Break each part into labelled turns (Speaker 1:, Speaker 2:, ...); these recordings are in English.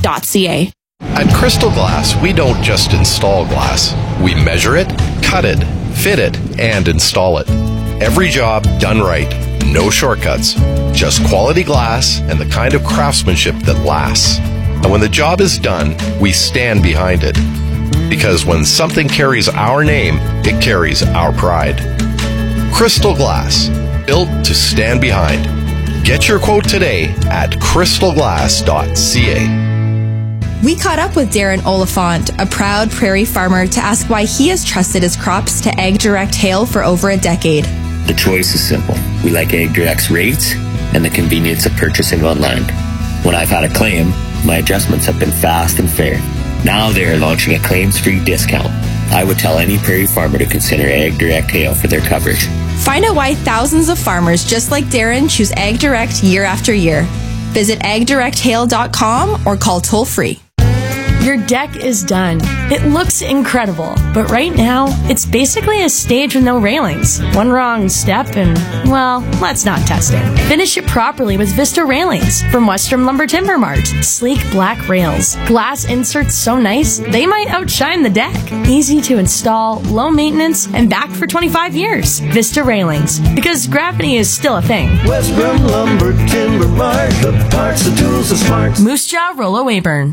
Speaker 1: crystalglass.ca.
Speaker 2: At Crystal Glass, we don't just install glass. We measure it, cut it, fit it, and install it. Every job done right. No shortcuts. Just quality glass and the kind of craftsmanship that lasts. And when the job is done, we stand behind it. Because when something carries our name, it carries our pride. Crystal Glass, built to stand behind. Get your quote today at crystalglass.ca.
Speaker 3: We caught up with Darren Oliphant, a proud prairie farmer, to ask why he has trusted his crops to AgDirect Hail for over a decade.
Speaker 4: The choice is simple. We like AgDirect's rates and the convenience of purchasing online. When I've had a claim, my adjustments have been fast and fair. Now they're launching a claims-free discount. I would tell any prairie farmer to consider AgDirect Hail for their coverage.
Speaker 3: Find out why thousands of farmers just like Darren choose AgDirect year after year. Visit agdirecthail.com or call toll-free.
Speaker 5: Your deck is done. It looks incredible, but right now, it's basically a stage with no railings. One wrong step and, well, let's not test it. Finish it properly with Vista Railings from Western Lumber Timber Mart. Sleek black rails. Glass inserts so nice, they might outshine the deck. Easy to install, low maintenance, and backed for 25 years. Vista Railings, because gravity is still a thing.
Speaker 6: Western Lumber Timber Mart, the parts, the tools, the smarts.
Speaker 5: Moose Jaw, Rollo Weyburn.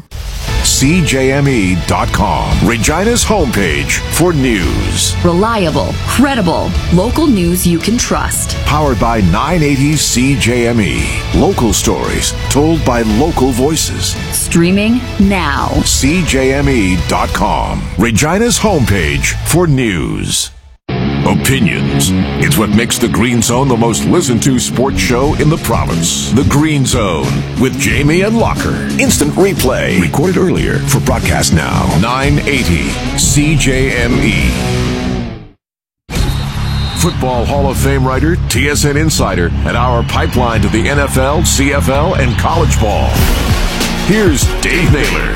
Speaker 7: CJME.com, Regina's homepage for news.
Speaker 8: Reliable, credible, local news you can trust.
Speaker 7: Powered by 980 CJME. Local stories told by local voices.
Speaker 8: Streaming now.
Speaker 7: CJME.com, Regina's homepage for news. Opinions. It's what makes The Green Zone the most listened to sports show in the province. The Green Zone with Jamie and Locker. Instant replay. Recorded earlier for broadcast now. 980 CJME. Football Hall of Fame writer, TSN insider, and our pipeline to the NFL, CFL, and college ball. Here's Dave Naylor.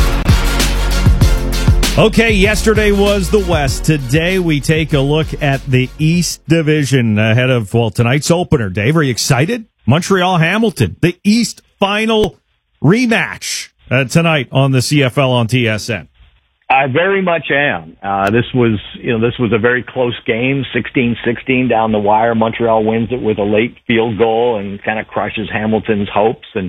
Speaker 9: Okay, yesterday was the West. Today we take a look at the East Division ahead of, tonight's opener. Dave, are you excited? Montreal-Hamilton, the East final rematch tonight on the CFL on TSN.
Speaker 10: I very much am. This was a very close game, 16-16 down the wire. Montreal wins it with a late field goal and kind of crushes Hamilton's hopes. And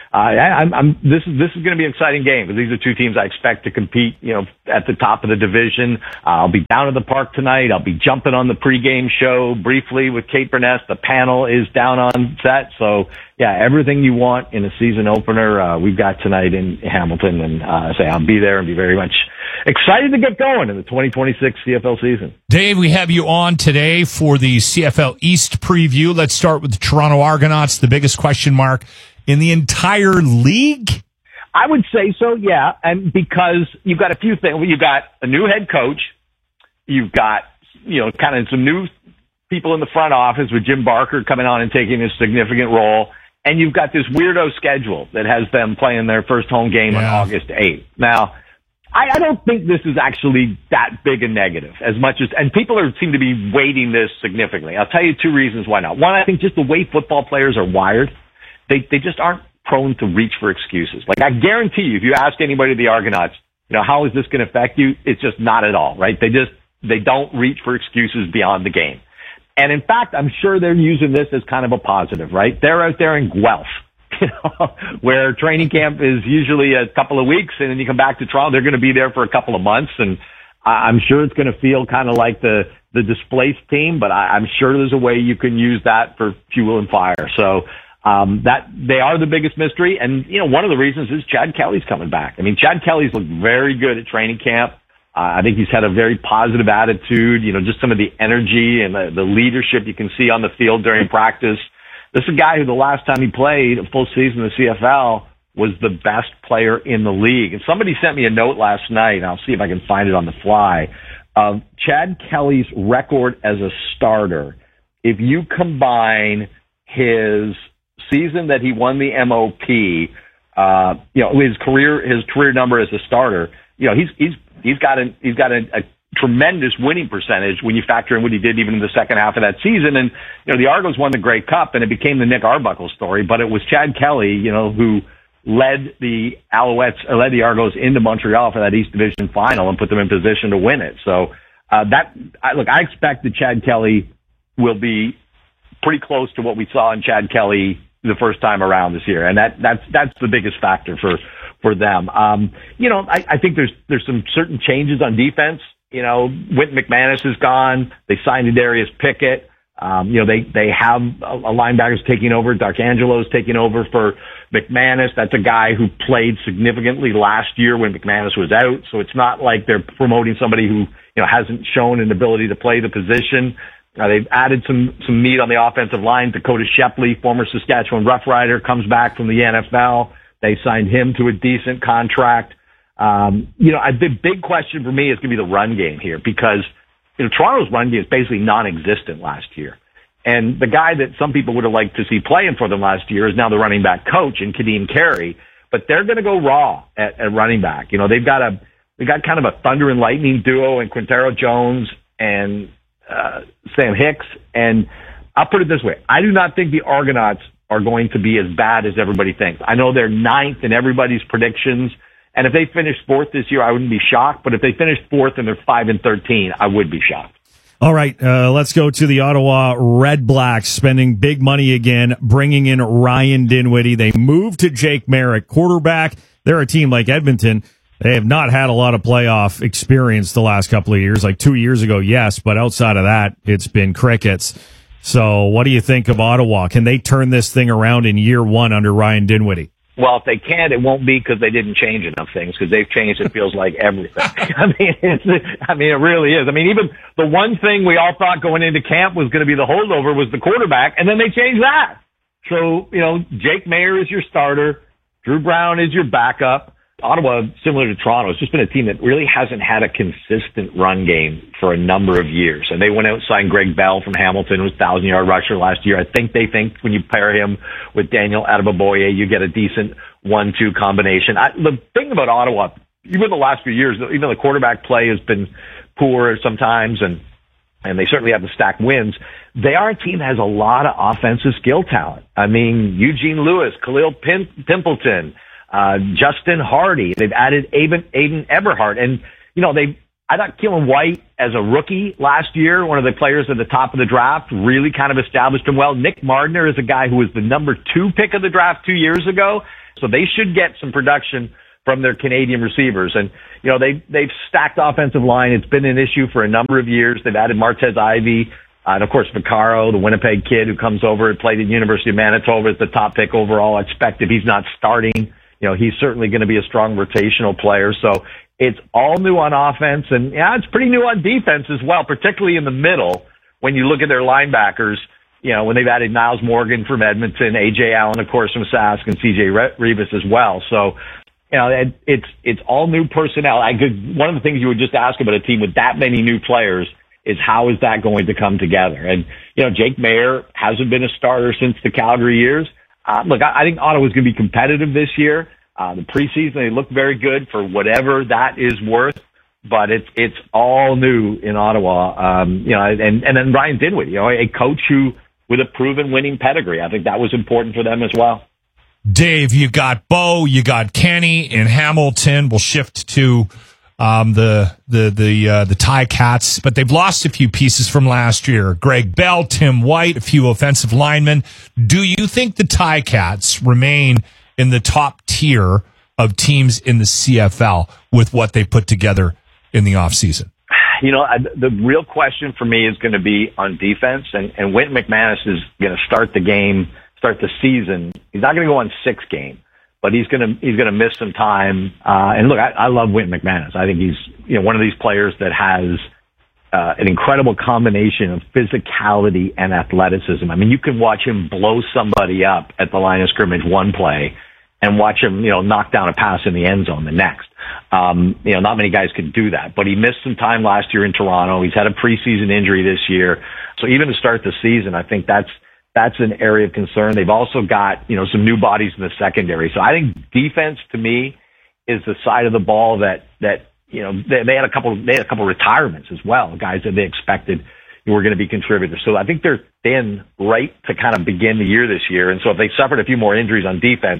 Speaker 10: this is going to be an exciting game because these are two teams I expect to compete, at the top of the division. I'll be down at the park tonight. I'll be jumping on the pregame show briefly with Kate Burness. The panel is down on set. So yeah, everything you want in a season opener, we've got tonight in Hamilton, and I'll be there and be very much excited to get going in the 2026 CFL season.
Speaker 11: Dave, we have you on today for the CFL East preview. Let's start with the Toronto Argonauts, the biggest question mark in the entire league?
Speaker 10: I would say so, yeah. And because you've got a few things. You've got a new head coach. You've got, kind of some new people in the front office with Jim Barker coming on and taking a significant role. And you've got this weirdo schedule that has them playing their first home game on August 8th. Now, I don't think this is actually that big a negative as much as, and people seem to be weighting this significantly. I'll tell you two reasons why not. One, I think just the way football players are wired, they just aren't prone to reach for excuses. Like, I guarantee you, if you ask anybody at the Argonauts, how is this going to affect you? It's just not at all, right? They don't reach for excuses beyond the game. And in fact, I'm sure they're using this as kind of a positive, right? They're out there in Guelph, where training camp is usually a couple of weeks, and then you come back to Toronto, they're going to be there for a couple of months, and I'm sure it's going to feel kind of like the displaced team, but I'm sure there's a way you can use that for fuel and fire. So, that they are the biggest mystery. And, one of the reasons is Chad Kelly's coming back. I mean, Chad Kelly's looked very good at training camp. I think he's had a very positive attitude, just some of the energy and the leadership you can see on the field during practice. This is a guy who the last time he played a full season in the CFL was the best player in the league. And somebody sent me a note last night, and I'll see if I can find it on the fly, of Chad Kelly's record as a starter. If you combine his season that he won the MOP, his career number as a starter, he's got a tremendous winning percentage when you factor in what he did even in the second half of that season. And, the Argos won the Grey Cup, and it became the Nick Arbuckle story, but it was Chad Kelly, who led the Argos into Montreal for that East Division final and put them in position to win it. So I expect that Chad Kelly will be pretty close to what we saw in Chad Kelly the first time around this year, and that's the biggest factor for them. I think there's some certain changes on defense. Wynton McManus is gone. They signed Darius Pickett. They have a linebacker taking over. D'Arcangelo's taking over for McManus. That's a guy who played significantly last year when McManus was out. So it's not like they're promoting somebody who, hasn't shown an ability to play the position. They've added some meat on the offensive line. Dakota Shepley, former Saskatchewan Roughrider, comes back from the NFL. They signed him to a decent contract. The big question for me is going to be the run game here because Toronto's run game is basically non-existent last year. And the guy that some people would have liked to see playing for them last year is now the running back coach in Kadeem Carey. But they're going to go raw at running back. They've got kind of a thunder and lightning duo in Quintero Jones and Sam Hicks. And I'll put it this way. I do not think the Argonauts are going to be as bad as everybody thinks. I know they're 9th in everybody's predictions. And if they finish 4th this year, I wouldn't be shocked. But if they finish 4th and they're 5-13, I would be shocked.
Speaker 9: All right, let's go to the Ottawa Red Blacks, spending big money again, bringing in Ryan Dinwiddie. They moved to Jake Merrick, quarterback. They're a team like Edmonton. They have not had a lot of playoff experience the last couple of years. Like 2 years ago, yes, but outside of that, it's been crickets. So what do you think of Ottawa? Can they turn this thing around in year one under Ryan Dinwiddie?
Speaker 10: Well, if they can't, it won't be because they didn't change enough things, because they've changed, it feels like, everything. It really is. Even the one thing we all thought going into camp was going to be the holdover was the quarterback, and then they changed that. So, Jake Mayer is your starter. Drew Brown is your backup. Ottawa, similar to Toronto, has just been a team that really hasn't had a consistent run game for a number of years. And they went out and signed Greg Bell from Hamilton, who was a 1,000-yard rusher last year. I think they think when you pair him with Daniel Adeboboye, you get a decent 1-2 combination. The thing about Ottawa, even the last few years, even the quarterback play has been poor sometimes, and they certainly have the stacked wins. They are a team that has a lot of offensive skill talent. Eugene Lewis, Khalil Pimpleton, Justin Hardy. They've added Aiden Eberhardt. And, I thought Keelan White as a rookie last year, one of the players at the top of the draft, really kind of established him well. Nick Mardner is a guy who was the number 2 pick of the draft 2 years ago. So they should get some production from their Canadian receivers. And, they've stacked offensive line. It's been an issue for a number of years. They've added Martez Ivey. And of course, Vaccaro, the Winnipeg kid who comes over and played at the University of Manitoba as the top pick overall. I expect if he's not starting, he's certainly going to be a strong rotational player. So it's all new on offense, and it's pretty new on defense as well, particularly in the middle. When you look at their linebackers, when they've added Niles Morgan from Edmonton, A.J. Allen, of course, from Sask, and C.J. Rivas as well. So, it's all new personnel. One of the things you would just ask about a team with that many new players is how is that going to come together? And, Jake Mayer hasn't been a starter since the Calgary years. Look, I think Ottawa's going to be competitive this year. The preseason, they look very good for whatever that is worth, but it's all new in Ottawa. And then Ryan Dinwiddie, a coach who with a proven winning pedigree. I think that was important for them as well.
Speaker 11: Dave, you got Bo, you got Kenny in Hamilton. We'll shift to the Ticats, but they've lost a few pieces from last year. Greg Bell, Tim White, a few offensive linemen. Do you think the Ticats remain in the top tier of teams in the CFL with what they put together in the offseason?
Speaker 10: The real question for me is going to be on defense, and Wynton McManus is going to start the season. He's not going to go on 6 games. But he's gonna miss some time. And look, I love Wynton McManus. I think he's one of these players that has an incredible combination of physicality and athleticism. You can watch him blow somebody up at the line of scrimmage one play, and watch him knock down a pass in the end zone the next. Not many guys can do that. But he missed some time last year in Toronto. He's had a preseason injury this year. So even to start the season, I think that's an area of concern. They've also got, some new bodies in the secondary. So I think defense to me is the side of the ball that they had a couple retirements as well, guys that they expected were going to be contributors. So I think they're thin right to kind of begin the year this year. And so if they suffered a few more injuries on defense,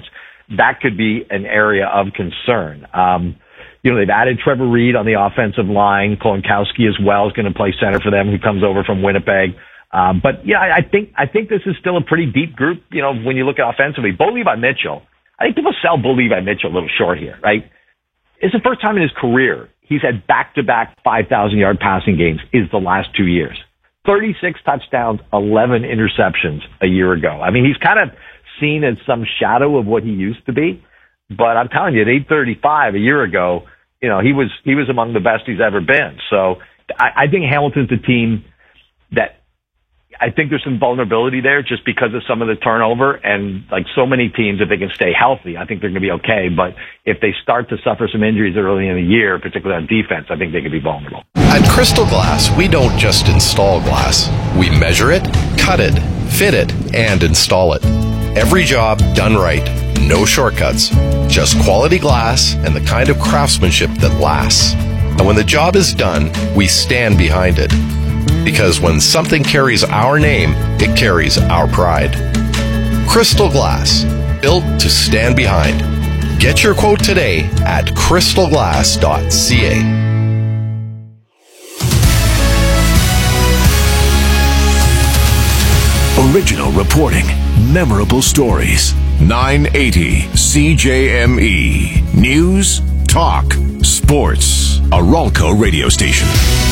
Speaker 10: that could be an area of concern. They've added Trevor Reed on the offensive line. Kolonkowski as well is going to play center for them, who comes over from Winnipeg. But yeah, I think this is still a pretty deep group. When you look at offensively, Bo Levi Mitchell, I think people sell Bo Levi Mitchell a little short here, right? It's the first time in his career he's had back-to-back 5,000-yard passing games is the last 2 years. 36 touchdowns, 11 interceptions a year ago. I mean, he's kind of seen as some shadow of what he used to be. But I'm telling you, at 835 a year ago, he was among the best he's ever been. So I think Hamilton's a team that I think there's some vulnerability there just because of some of the turnover. And like so many teams, if they can stay healthy, I think they're going to be okay. But if they start to suffer some injuries early in the year, particularly on defense, I think they could be vulnerable.
Speaker 2: At Crystal Glass, we don't just install glass. We measure it, cut it, fit it, and install it. Every job done right. No shortcuts. Just quality glass and the kind of craftsmanship that lasts. And when the job is done, we stand behind it. Because when something carries our name, it carries our pride. Crystal Glass, built to stand behind. Get your quote today at crystalglass.ca.
Speaker 7: Original reporting, memorable stories. 980 CJME. News, talk, sports. A Ralco radio station.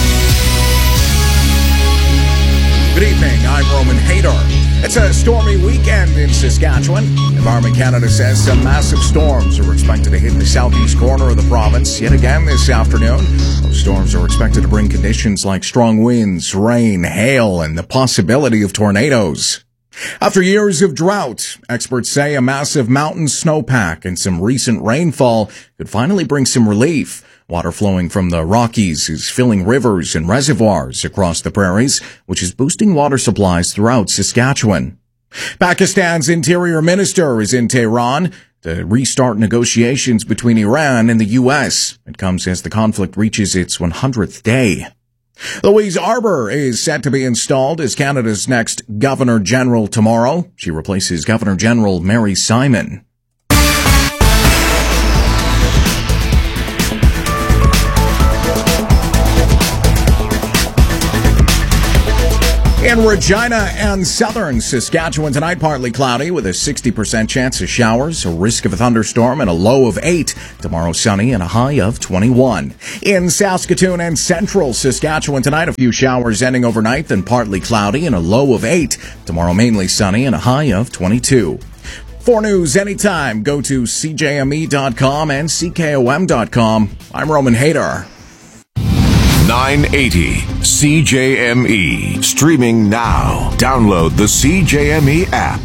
Speaker 1: Good evening, I'm Roman Hadar. It's a stormy weekend in Saskatchewan. Environment Canada says some massive storms are expected to hit the southeast corner of the province yet again this afternoon. Those storms are expected to bring conditions like strong winds, rain, hail, and the possibility of tornadoes. After years of drought, experts say a massive mountain snowpack and some recent rainfall could finally bring some relief. Water flowing from the Rockies is filling rivers and reservoirs across the prairies, which is boosting water supplies throughout Saskatchewan. Pakistan's interior minister is in Tehran to restart negotiations between Iran and the U.S. It comes as the conflict reaches its 100th day. Louise Arbour is set to be installed as Canada's next Governor-General tomorrow. She replaces Governor-General Mary Simon. In Regina and southern Saskatchewan tonight, partly cloudy with a 60% chance of showers, a risk of a thunderstorm, and a low of 8. Tomorrow, sunny and a high of 21. In Saskatoon and central Saskatchewan tonight, a few showers ending overnight, then partly cloudy and a low of 8. Tomorrow, mainly sunny and a high of 22. For news anytime, go to CJME.com and CKOM.com. I'm Roman Hadar.
Speaker 7: 980 CJME. Streaming now. Download the CJME app.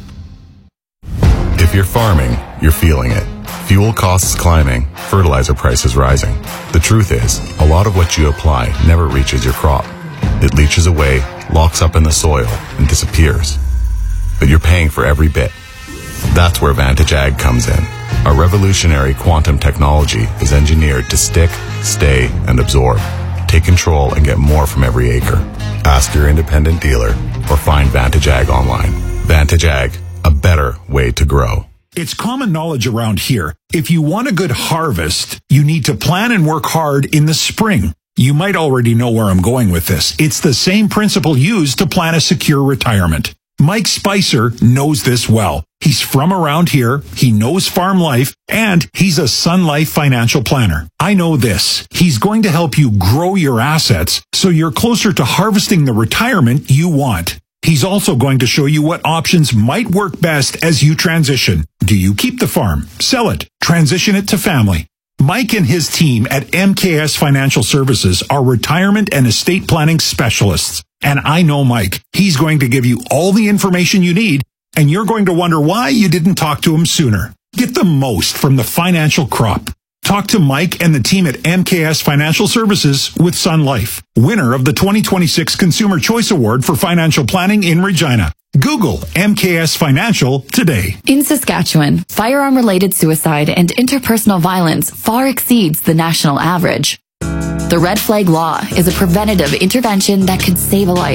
Speaker 12: If you're farming, you're feeling it. Fuel costs climbing, fertilizer prices rising. The truth is, a lot of what you apply never reaches your crop. It leaches away, locks up in the soil, and disappears. But you're paying for every bit. That's where Vantage Ag comes in. Our revolutionary quantum technology is engineered to stick, stay, and absorb. Take control and get more from every acre. Ask your independent dealer or find Vantage Ag online. Vantage Ag, a better way to grow.
Speaker 13: It's common knowledge around here. If you want a good harvest, you need to plan and work hard in the spring. You might already know where I'm going with this. It's the same principle used to plan a secure retirement. Mike Spicer knows this well. He's from around here, he knows farm life, and he's a Sun Life financial planner. I know this. He's going to help you grow your assets so you're closer to harvesting the retirement you want. He's also going to show you what options might work best as you transition. Do you keep the farm, sell it, transition it to family? Mike and his team at MKS Financial Services are retirement and estate planning specialists. And I know Mike. He's going to give you all the information you need, and you're going to wonder why you didn't talk to him sooner. Get the most from the financial crop. Talk to Mike and the team at MKS Financial Services with Sun Life, winner of the 2026 Consumer Choice Award for Financial Planning in Regina. Google MKS Financial today.
Speaker 8: In Saskatchewan, firearm-related suicide and interpersonal violence far exceeds the national average. The Red Flag Law is a preventative intervention that could save a life.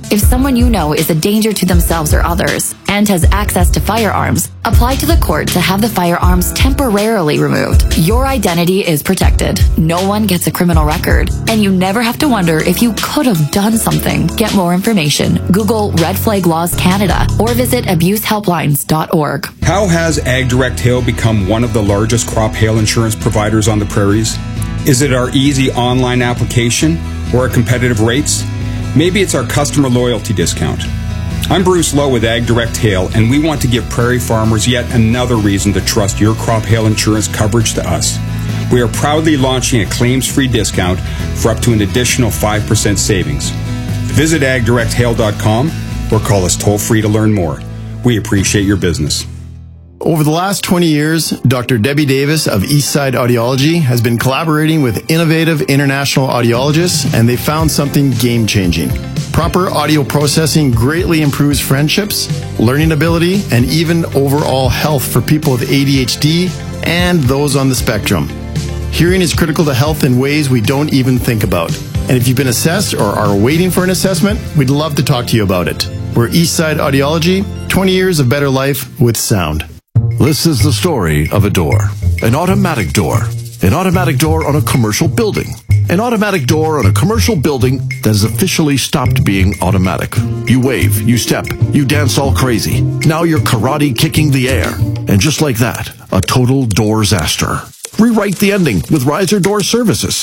Speaker 8: If someone you know is a danger to themselves or others and has access to firearms, apply to the court to have the firearms temporarily removed. Your identity is protected. No one gets a criminal record, and you never have to wonder if you could have done something. Get more information. Google Red Flag Laws Canada or visit abusehelplines.org.
Speaker 14: How has AgDirect Hail become one of the largest crop hail insurance providers on the prairies? Is it our easy online application or our competitive rates? Maybe it's our customer loyalty discount. I'm Bruce Lowe with AgDirect Hail, and we want to give prairie farmers yet another reason to trust your crop hail insurance coverage to us. We are proudly launching a claims-free discount for up to an additional 5% savings. Visit agdirecthail.com or call us toll-free to learn more. We appreciate your business.
Speaker 15: Over the last 20 years, Dr. Debbie Davis of Eastside Audiology has been collaborating with innovative international audiologists, and they found something game-changing. Proper audio processing greatly improves friendships, learning ability, and even overall health for people with ADHD and those on the spectrum. Hearing is critical to health in ways we don't even think about. And if you've been assessed or are waiting for an assessment, we'd love to talk to you about it. We're Eastside Audiology, 20 years of better life with sound.
Speaker 7: This is the story of a door. An automatic door. An automatic door on a commercial building. An automatic door on a commercial building that has officially stopped being automatic. You wave, you step, you dance all crazy. Now you're karate kicking the air. And just like that, a total door-zaster. Rewrite the ending with Riser Door Services.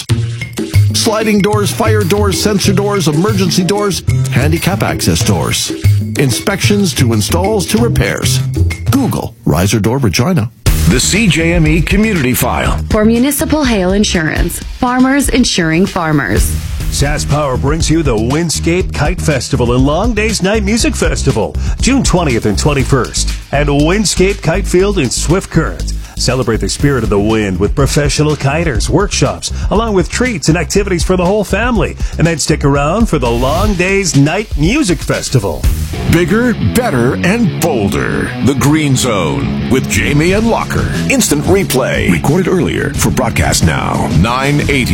Speaker 7: Sliding doors, fire doors, sensor doors, emergency doors, handicap access doors. Inspections to installs to repairs. Google Riser Door Regina. The CJME Community File.
Speaker 16: For municipal hail insurance, farmers insuring farmers.
Speaker 6: SaskPower brings you the Windscape Kite Festival and Long Days Night Music Festival, June 20th and 21st, at Windscape Kite Field in Swift Current. Celebrate the spirit of the wind with professional kiters, workshops, along with treats and activities for the whole family. And then stick around for the Long Days Night Music Festival.
Speaker 7: Bigger, better, and bolder. The Green Zone with Jamie and Locker. Instant replay. Recorded earlier for broadcast now. 980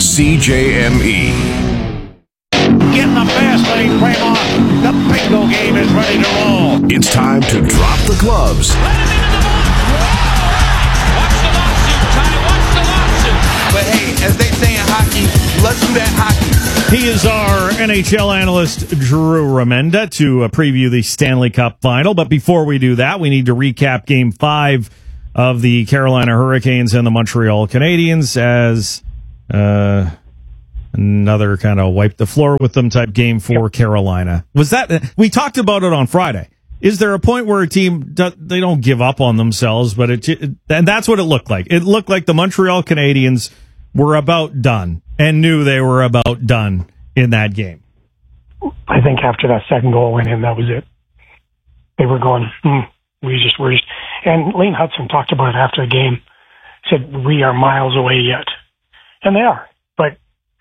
Speaker 7: CJME.
Speaker 17: Getting the fast lane frame on. The bingo game is ready to roll.
Speaker 7: It's time to drop the gloves.
Speaker 18: But hey, as they say in hockey, let's do that hockey.
Speaker 9: He is our NHL analyst, Drew Remenda, to preview the Stanley Cup final. But before we do that, we need to recap Game 5 of the Carolina Hurricanes and the Montreal Canadiens as another kind of wipe the floor with them type game for Carolina. Was that we talked about it on Friday? Is there a point where a team they don't give up on themselves, but and that's what it looked like. It looked like the Montreal Canadiens were about done and knew they were about done in that game.
Speaker 19: I think after that second goal went in, that was it. They were going, we're just, and Lane Hudson talked about it after the game, said, we are miles away yet. And they are, but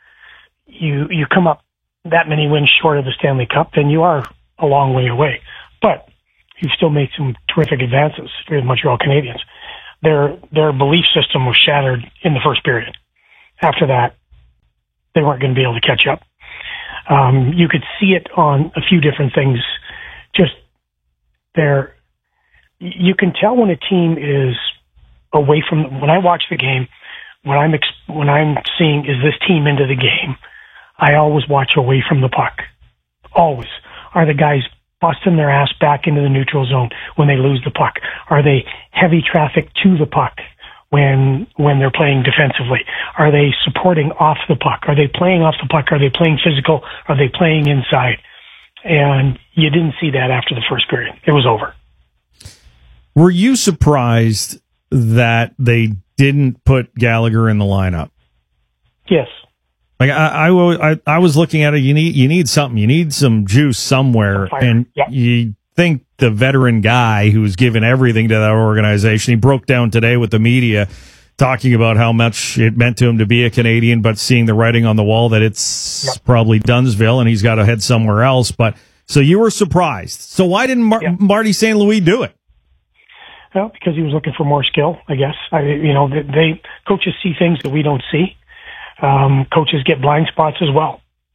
Speaker 19: you come up that many wins short of the Stanley Cup, then you are a long way away. But you've still made some terrific advances for the Montreal Canadiens. Their belief system was shattered in the first period. After that, they weren't going to be able to catch up. You could see it on a few different things. Just there, you can tell when a team is away from. When I watch the game, when I'm seeing is this team into the game, I always watch away from the puck. Always. Are the guys busting their ass back into the neutral zone when they lose the puck? Are they heavy traffic to the puck when they're playing defensively? Are they supporting off the puck? Are they playing off the puck? Are they playing physical? Are they playing inside? And you didn't see that after the first period. It was over.
Speaker 9: Were you surprised that they didn't put Gallagher in the lineup?
Speaker 19: Yes.
Speaker 9: Like I was looking at it. You need something. You need some juice somewhere, and you think the veteran guy who's given everything to that organization. He broke down today with the media, talking about how much it meant to him to be a Canadian, but seeing the writing on the wall that it's probably Dunsville and he's got to head somewhere else. But so you were surprised. So why didn't Marty St. Louis do it?
Speaker 19: Well, because he was looking for more skill, I guess. Coaches see things that we don't see. Coaches get blind spots as well.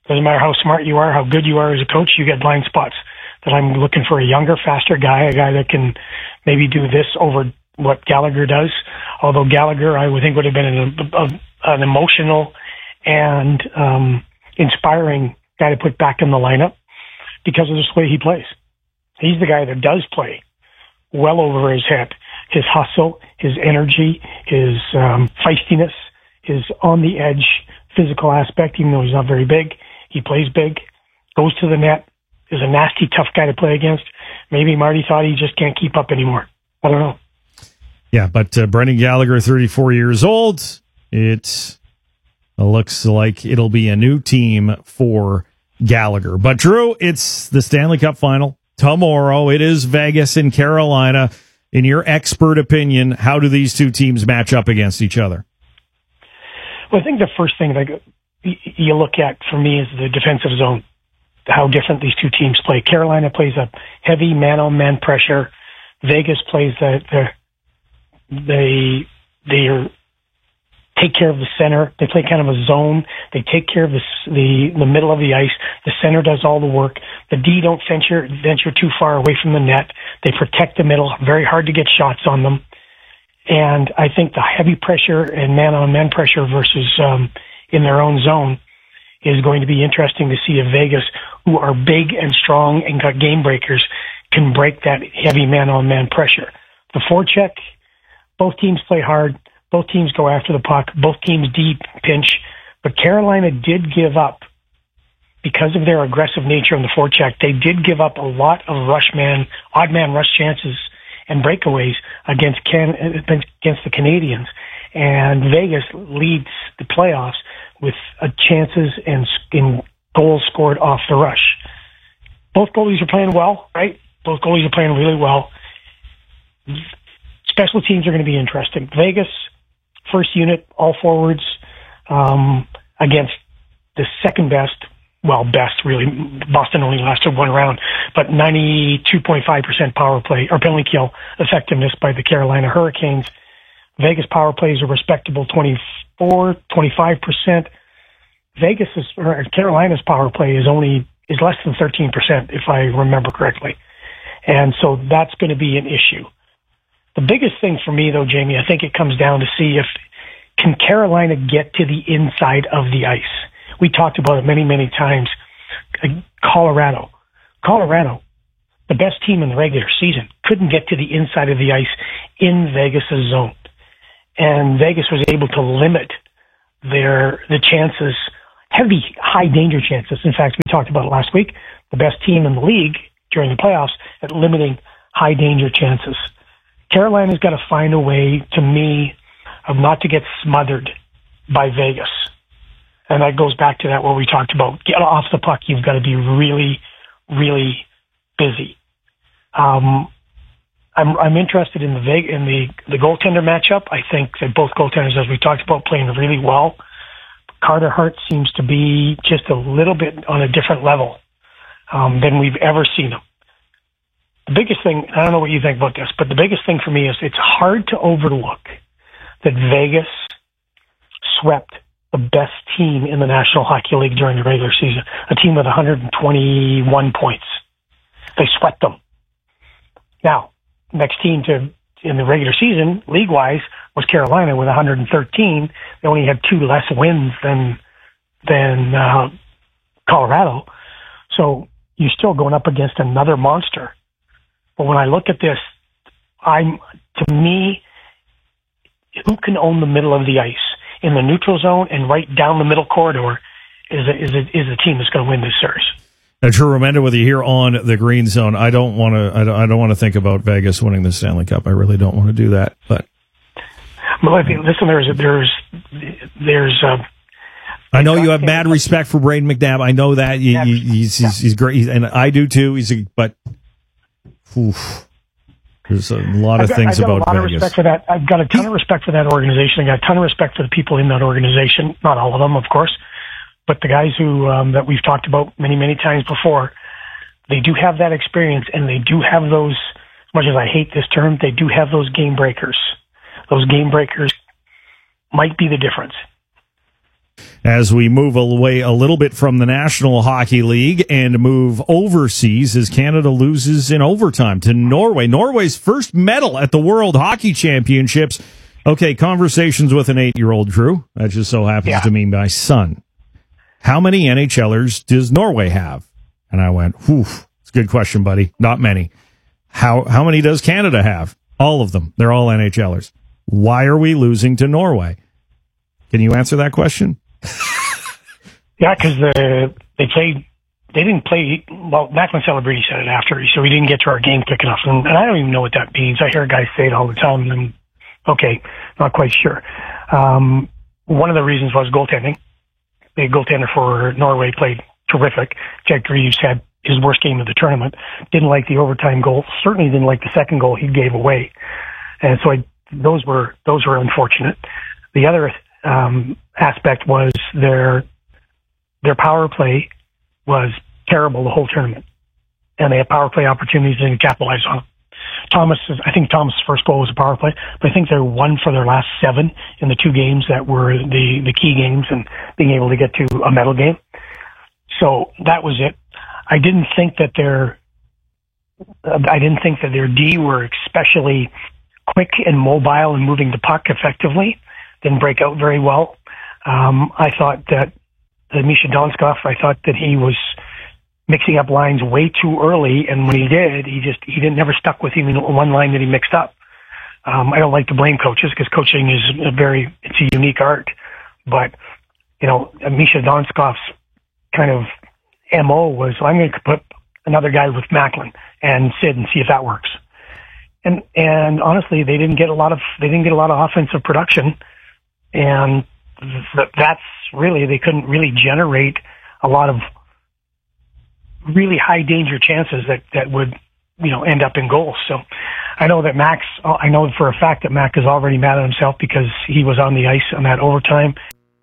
Speaker 19: Doesn't matter how smart you are, how good you are as a coach, you get blind spots. That I'm looking for a younger, faster guy, a guy that can maybe do this over what Gallagher does. Although Gallagher, I would think, would have been an emotional and inspiring guy to put back in the lineup because of the way he plays. He's the guy that does play well over his head. His hustle, his energy, his feistiness, his on-the-edge physical aspect, even though he's not very big. He plays big, goes to the net, is a nasty, tough guy to play against. Maybe Marty thought he just can't keep up anymore. I don't know.
Speaker 9: Yeah, but Brendan Gallagher, 34 years old. It looks like it'll be a new team for Gallagher. But, Drew, it's the Stanley Cup final tomorrow. It is Vegas and Carolina. In your expert opinion, how do these two teams match up against each other?
Speaker 19: Well, I think the first thing that you look at for me is the defensive zone, how different these two teams play. Carolina plays a heavy man-on-man pressure. Vegas plays they take care of the center. They play kind of a zone. They take care of the middle of the ice. The center does all the work. The D don't venture too far away from the net. They protect the middle. Very hard to get shots on them. And I think the heavy pressure and man-on-man pressure versus in their own zone is going to be interesting to see if Vegas, who are big and strong and got game breakers, can break that heavy man-on-man pressure. The forecheck, both teams play hard. Both teams go after the puck. Both teams deep pinch. But Carolina did give up, because of their aggressive nature on the forecheck, they did give up a lot of odd man rush chances and breakaways against the Canadians. And Vegas leads the playoffs with chances and goals scored off the rush. Both goalies are playing well, right? Both goalies are playing really well. Special teams are going to be interesting. Vegas, first unit, all forwards, against the second best, well, best really. Boston only lasted one round, but 92.5% power play or penalty kill effectiveness by the Carolina Hurricanes. Vegas power plays a respectable 25%. Carolina's power play is less than 13%, if I remember correctly. And so that's going to be an issue. The biggest thing for me, though, Jamie, I think it comes down to see can Carolina get to the inside of the ice. We talked about it many, many times. Colorado, the best team in the regular season, couldn't get to the inside of the ice in Vegas' zone. And Vegas was able to limit the chances, heavy, high danger chances. In fact, we talked about it last week, the best team in the league during the playoffs at limiting high danger chances. Carolina's got to find a way, to me, of not to get smothered by Vegas. And that goes back to that what we talked about. Get off the puck. You've got to be really, really busy. I'm interested in the goaltender matchup. I think that both goaltenders, as we talked about, playing really well. Carter Hart seems to be just a little bit on a different level than we've ever seen him. The biggest thing, I don't know what you think about this, but the biggest thing for me is it's hard to overlook that Vegas swept the best team in the National Hockey League during the regular season, a team with 121 points. They swept them. Now, next team in the regular season, league-wise, was Carolina with 113. They only had 2 less wins than Colorado. So you're still going up against another monster. But when I look at this, to me, who can own the middle of the ice in the neutral zone and right down the middle corridor is the team that's going to win this series.
Speaker 9: Now, Drew Remenda with you here on the Green Zone. I don't want to think about Vegas winning the Stanley Cup. I really don't want to do that. But
Speaker 19: listen, there's.
Speaker 9: I know you have mad respect for Braden McNabb. I know that he's great, and I do too. There's a lot of things about Vegas.
Speaker 19: I've got a lot of respect for that. I've got a ton of respect for that organization. I got a ton of respect for the people in that organization. Not all of them, of course, but the guys who that we've talked about many, many times before. They do have that experience, and they do have those. As much as I hate this term, they do have those game breakers. Those game breakers might be the difference.
Speaker 9: as we move away a little bit from the National Hockey League and move overseas as Canada loses in overtime to Norway. Norway's first medal at the World Hockey Championships. Okay, conversations with an 8-year-old, Drew. That just so happens to be my son. How many NHLers does Norway have? And I went, whew, it's a good question, buddy. Not many. How many does Canada have? All of them. They're all NHLers. Why are we losing to Norway? Can you answer that question?
Speaker 19: Yeah, because they didn't play, well, Macklin Celebrity said it after, so we didn't get to our game quick enough. And I don't even know what that means. I hear guys say it all the time, and okay, not quite sure. One of the reasons was goaltending. The goaltender for Norway played terrific. Jack Reeves had his worst game of the tournament. Didn't like the overtime goal. Certainly didn't like the second goal he gave away. And so those were unfortunate. The other aspect was their power play was terrible the whole tournament, and they had power play opportunities and capitalized on them. I think Thomas' first goal was a power play, but I think they're 1 for their last 7 in the 2 games that were the key games and being able to get to a medal game. So that was it. I didn't think that their D were especially quick and mobile and moving the puck effectively. Didn't break out very well. I thought that Misha Donskov, I thought that he was mixing up lines way too early, and when he did, he never stuck with even one line that he mixed up. I don't like to blame coaches because coaching is it's a unique art, but Misha Donskov's kind of MO was, I'm going to put another guy with Macklin and Sid and see if that works. And honestly, they didn't get a lot of offensive production, and that's really, they couldn't really generate a lot of really high danger chances that would end up in goals. So I know for a fact that Mac is already mad at himself because he was on the ice on that overtime.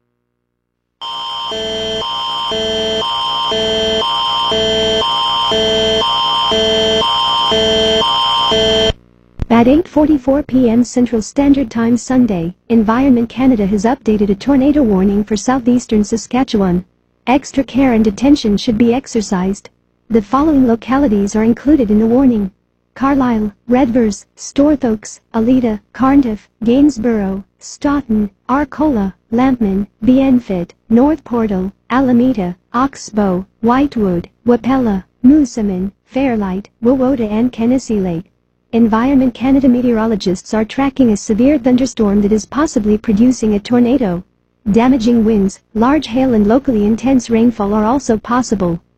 Speaker 20: At 8:44 p.m. Central Standard Time Sunday, Environment Canada has updated a tornado warning for southeastern Saskatchewan. Extra care and attention should be exercised. The following localities are included in the warning: Carlisle, Redvers, Storthoaks, Alita, Carnduff, Gainsborough, Stoughton, Arcola, Lampman, Bienfit, North Portal, Alameda, Oxbow, Whitewood, Wapella, Moosomin, Fairlight, Wawota and Genesee Lake. Environment Canada meteorologists are tracking a severe thunderstorm that is possibly producing a tornado. Damaging winds, large hail and locally intense rainfall are also possible.